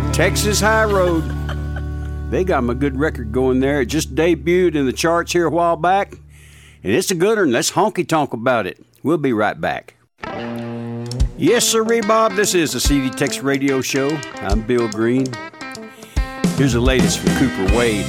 Texas High Road. They got a good record going there. It just debuted in the charts here a while back, and it's a good one. Let's honky-tonk about it. We'll be right back. Yes, sir, Bob. This is the CD Tex Radio Show. I'm Bill Green. Here's the latest from Cooper Wade.